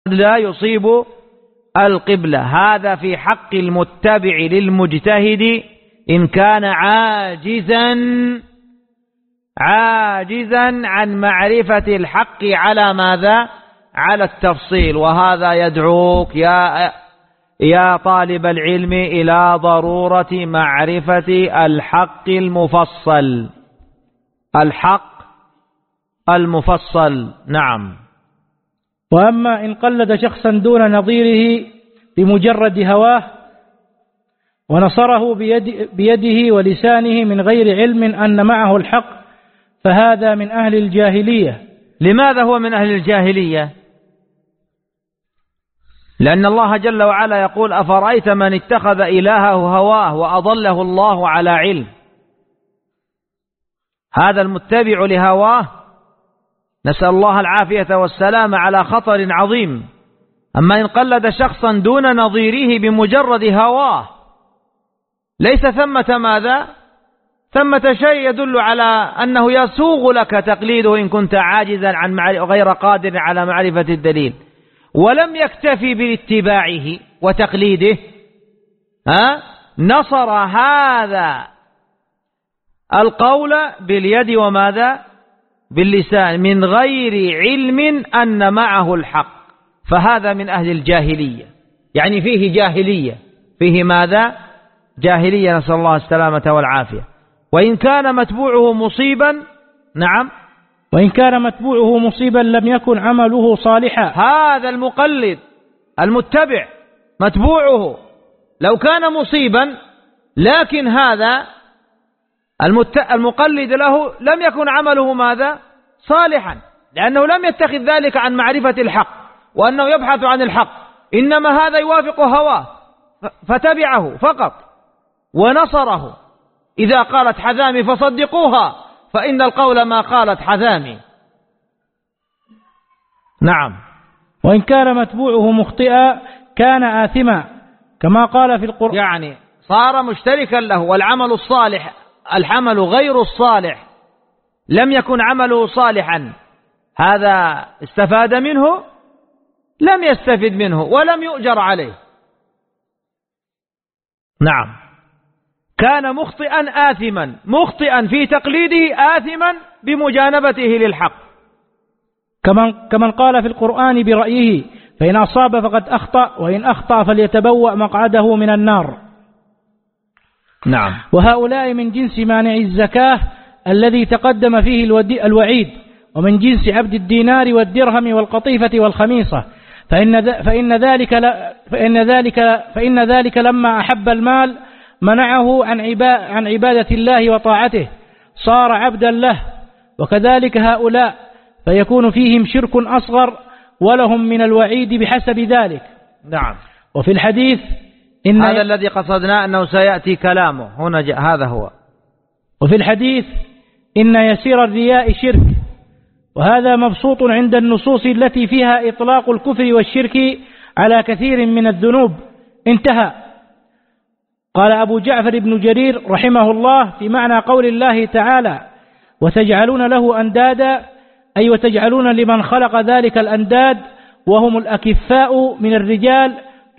لا يصيب القبلة. هذا في حق المتبع للمجتهد إن كان عاجزا عن معرفة الحق على ماذا؟ على التفصيل. وهذا يدعوك يا طالب العلم إلى ضرورة معرفة الحق المفصل. الحق المفصل. نعم. وأما إن قلد شخصا دون نظيره بمجرد هواه ونصره بيده ولسانه من غير علم أن معه الحق فهذا من أهل الجاهلية. لماذا هو من أهل الجاهلية؟ لأن الله جل وعلا يقول: أفرأيت من اتخذ إلهه هواه وأضله الله على علم. هذا المتبع لهواه نسأل الله العافية والسلام على خطر عظيم. أما إن قلد شخصا دون نظيره بمجرد هواه ليس ثمة ماذا؟ ثمة شيء يدل على أنه يسوغ لك تقليده إن كنت عاجزا عن غير قادر على معرفة الدليل. ولم يكتفي باتباعه وتقليده، نصر هذا القول باليد وماذا؟ باللسان من غير علم أن معه الحق. فهذا من أهل الجاهلية، يعني فيه جاهلية، فيه ماذا؟ جاهلية، نسأل الله السلامة والعافية. وإن كان متبوعه مصيبا، نعم، وإن كان متبوعه مصيبا لم يكن عمله صالحا. هذا المقلد المتبع متبوعه لو كان مصيبا، لكن هذا المقلد له لم يكن عمله ماذا؟ صالحا، لأنه لم يتخذ ذلك عن معرفة الحق وأنه يبحث عن الحق، إنما هذا يوافق هواه فتبعه فقط ونصره. إذا قالت حذامي فصدقوها فإن القول ما قالت حذامي. نعم. وإن كان متبوعه مخطئا كان آثما كما قال في القرآن، يعني صار مشتركا له. والعمل الصالح، العمل غير الصالح لم يكن عمله صالحا، هذا استفاد منه؟ لم يستفد منه ولم يؤجر عليه. نعم. كان مخطئا آثما، مخطئا في تقليده، آثما بمجانبته للحق. كمن قال في القرآن برأيه فإن أصاب فقد أخطأ وإن أخطأ فليتبوأ مقعده من النار. نعم. وهؤلاء من جنس مانع الزكاة الذي تقدم فيه الوعيد، ومن جنس عبد الدينار والدرهم والقطيفة والخميصة. فإن ذلك لما أحب المال منعه عن عبادة الله وطاعته، صار عبدا له. وكذلك هؤلاء فيكون فيهم شرك أصغر ولهم من الوعيد بحسب ذلك. نعم. وفي الحديث هذا الذي قصدنا أنه سيأتي كلامه هنا، هذا هو. وفي الحديث إن يسير الرياء شرك، وهذا مبسوط عند النصوص التي فيها إطلاق الكفر والشرك على كثير من الذنوب. انتهى. قال أبو جعفر بن جرير رحمه الله في معنى قول الله تعالى: وتجعلون له أندادا، أي وتجعلون لمن خلق ذلك الأنداد وهم الأكفاء من الرجال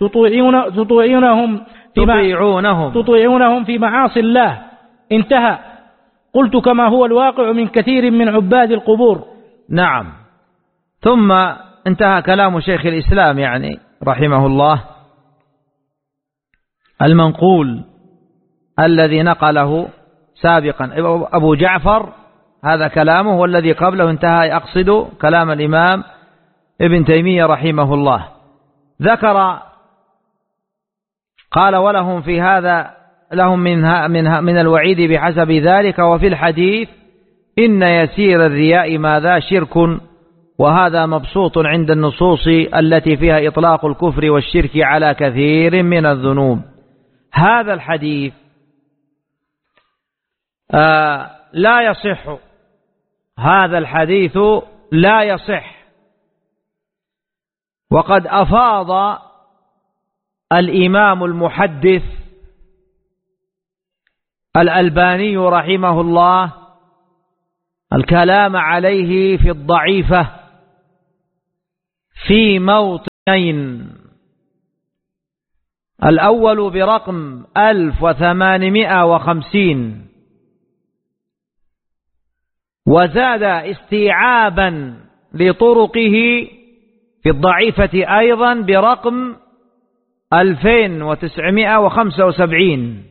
تطيعونهم في معاصي الله. انتهى. قلت كما هو الواقع من كثير من عباد القبور. نعم. ثم انتهى كلام شيخ الإسلام يعني رحمه الله، المنقول الذي نقله سابقا أبو جعفر، هذا كلامه، والذي قبله انتهى أقصد كلام الإمام ابن تيمية رحمه الله. ذكر قال: ولهم في هذا لهم من الوعيد بحسب ذلك. وفي الحديث إن يسير الرياء ماذا؟ شرك، وهذا مبسوط عند النصوص التي فيها إطلاق الكفر والشرك على كثير من الذنوب. هذا الحديث لا يصح، هذا الحديث لا يصح. وقد أفاض الإمام المحدث الألباني رحمه الله الكلام عليه في الضعيفة في موطن الأول برقم 1850، وزاد استيعابا لطرقه في الضعيفة أيضا برقم 2975.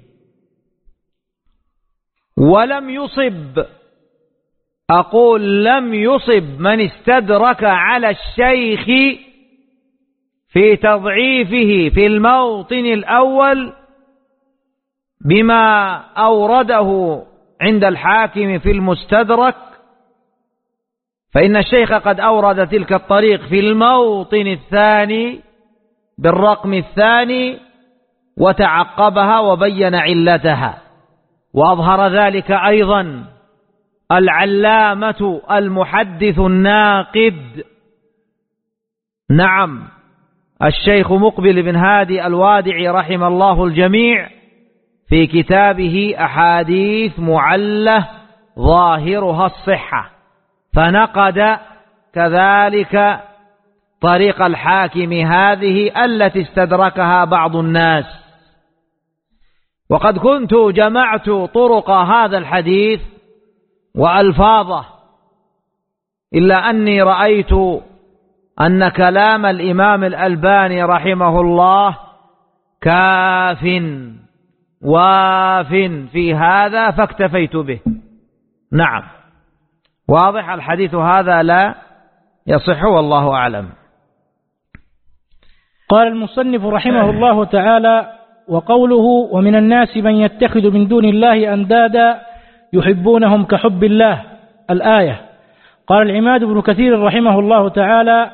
ولم يصب، أقول لم يصب من استدرك على الشيخ في تضعيفه في الموطن الأول بما أورده عند الحاكم في المستدرك، فإن الشيخ قد أورد تلك الطريق في الموطن الثاني بالرقم الثاني وتعقبها وبين علتها. وأظهر ذلك أيضا العلامة المحدث الناقد، نعم، الشيخ مقبل بن هادي الوادعي رحم الله الجميع، في كتابه أحاديث معلة ظاهرها الصحة، فنقد كذلك طريق الحاكم هذه التي استدركها بعض الناس. وقد كنت جمعت طرق هذا الحديث وألفاظه، إلا أني رأيت أن كلام الإمام الألباني رحمه الله كاف واف في هذا فاكتفيت به. نعم، واضح الحديث هذا لا يصح والله أعلم. قال المصنف رحمه الله تعالى: وقوله: ومن الناس من يتخذ من دون الله أندادا يحبونهم كحب الله، الآية. قال العماد بن كثير رحمه الله تعالى: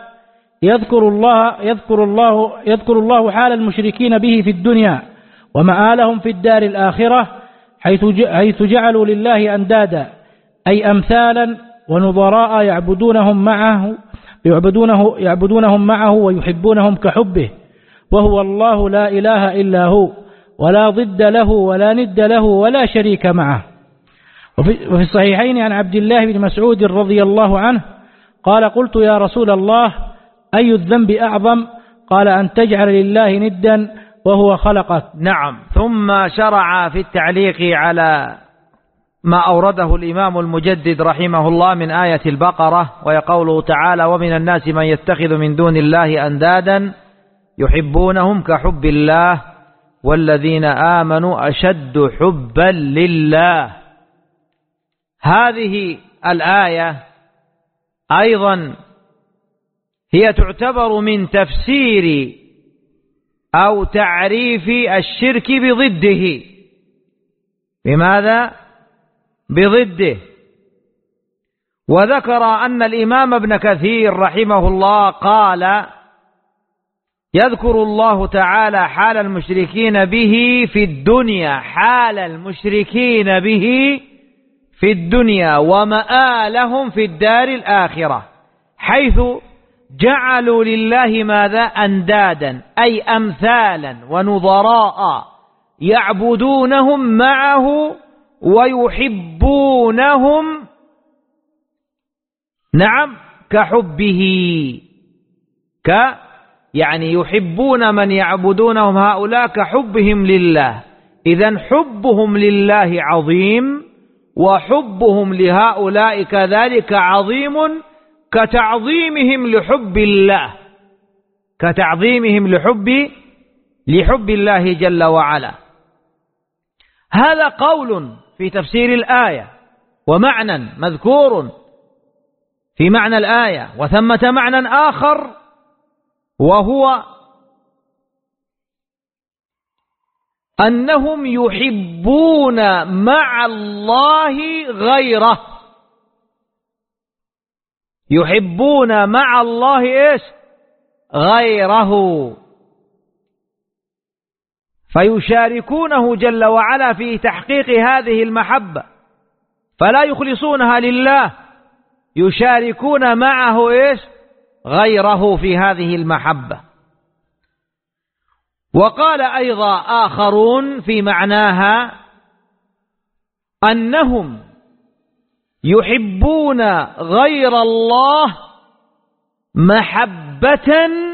يذكر الله حال المشركين به في الدنيا ومآلهم في الدار الآخرة، حيث جعلوا لله أندادا، أي أمثالا ونظراء يعبدونهم معه ويحبونهم كحبه، وهو الله لا إله إلا هو، ولا ضد له ولا ند له ولا شريك معه. وفي الصحيحين عن عبد الله بن مسعود رضي الله عنه قال: قلت يا رسول الله أي الذنب أعظم؟ قال: أن تجعل لله ندا وهو خلقك. نعم. ثم شرع في التعليق على ما أورده الإمام المجدد رحمه الله من آية البقرة، ويقوله تعالى: ومن الناس من يتخذ من دون الله أندادا يحبونهم كحب الله والذين آمنوا أشد حبا لله. هذه الآية أيضا هي تعتبر من تفسير أو تعريف الشرك بضده. بماذا؟ بضده. وذكر أن الإمام ابن كثير رحمه الله قال: يذكر الله تعالى حال المشركين به في الدنيا، حال المشركين به في الدنيا ومآلهم في الدار الآخرة، حيث جعلوا لله ماذا؟ أندادا، أي أمثالا ونظراء يعبدونهم معه ويحبونهم، نعم، كحبه، يعني يحبون من يعبدونهم هؤلاء كحبهم لله. إذن حبهم لله عظيم، وحبهم لهؤلاء كذلك عظيم، كتعظيمهم لحب الله، كتعظيمهم لحب الله جل وعلا. هذا قول في تفسير الآية، ومعنى مذكور في معنى الآية، وثمة معنى آخر، وهو أنهم يحبون مع الله غيره، يحبون مع الله إيش؟ غيره، فيشاركونه جل وعلا في تحقيق هذه المحبة، فلا يخلصونها لله، يشاركون معه إيش؟ غيره في هذه المحبة. وقال أيضا آخرون في معناها أنهم يحبون غير الله محبة